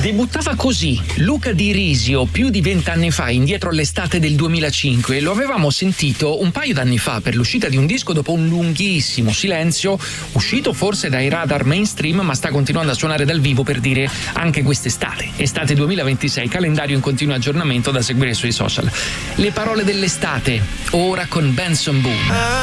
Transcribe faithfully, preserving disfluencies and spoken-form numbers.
Debuttava così Luca Di Risio più di vent'anni fa, indietro all'estate del duemilacinque. Lo avevamo sentito un paio d'anni fa per l'uscita di un disco dopo un lunghissimo silenzio, uscito forse dai radar mainstream, ma sta continuando a suonare dal vivo, per dire anche quest'estate. Estate duemilaventisei, calendario in continuo aggiornamento da seguire sui social. Le parole dell'estate, ora con Benson Boone.